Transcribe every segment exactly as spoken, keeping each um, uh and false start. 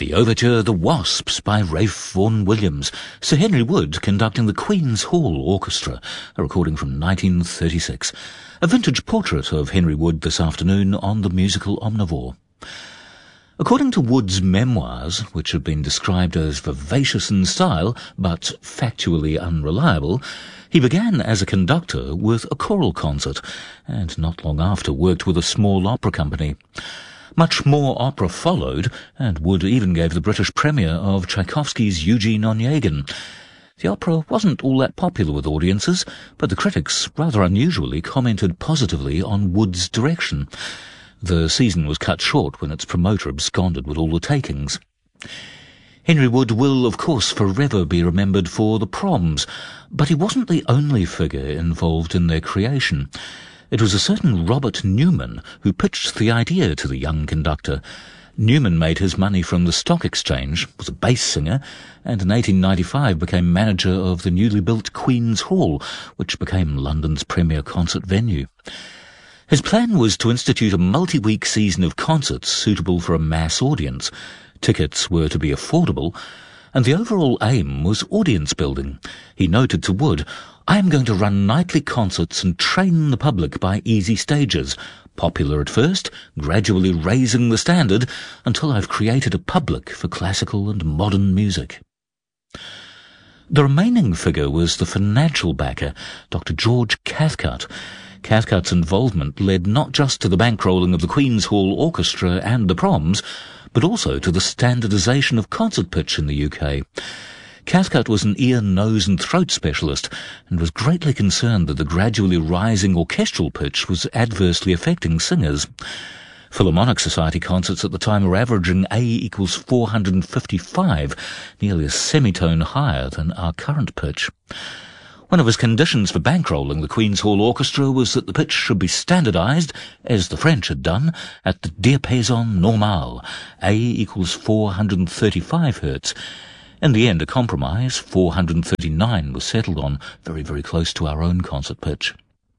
The overture The Wasps by Ralph Vaughan Williams, Sir Henry Wood conducting the Queen's Hall Orchestra, a recording from nineteen thirty-six. A vintage portrait of Henry Wood this afternoon on the musical Omnivore. According to Wood's memoirs, which have been described as vivacious in style but factually unreliable, he began as a conductor with a choral concert and not long after worked with a small opera company. Much more opera followed, and Wood even gave the British premiere of Tchaikovsky's Eugene Onegin. The opera wasn't all that popular with audiences, but the critics rather unusually commented positively on Wood's direction. The season was cut short when its promoter absconded with all the takings. Henry Wood will, of course, forever be remembered for The Proms, but he wasn't the only figure involved in their creation. It was a certain Robert Newman who pitched the idea to the young conductor. Newman made his money from the stock exchange, was a bass singer, and in eighteen ninety-five became manager of the newly built Queen's Hall, which became London's premier concert venue. His plan was to institute a multi-week season of concerts suitable for a mass audience. Tickets were to be affordable, and the overall aim was audience building. He noted to Wood, "I am going to run nightly concerts and train the public by easy stages, popular at first, gradually raising the standard until I've created a public for classical and modern music." The remaining figure was the financial backer, Doctor George Cathcart. Cathcart's involvement led not just to the bankrolling of the Queen's Hall Orchestra and the Proms, but also to the standardisation of concert pitch in the U K. Cathcart was an ear, nose and throat specialist and was greatly concerned that the gradually rising orchestral pitch was adversely affecting singers. Philharmonic Society concerts at the time were averaging A equals four hundred fifty-five, nearly a semitone higher than our current pitch. One of his conditions for bankrolling the Queen's Hall Orchestra was that the pitch should be standardised, as the French had done, at the diapason normal, A equals four hundred thirty-five hertz. In the end, a compromise, four hundred thirty-nine, was settled on, very, very close to our own concert pitch.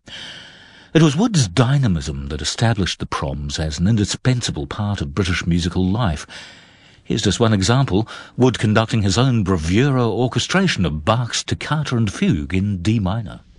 It was Wood's dynamism that established the Proms as an indispensable part of British musical life. Here's just one example, Wood conducting his own bravura orchestration of Bach's Toccata and Fugue in D minor.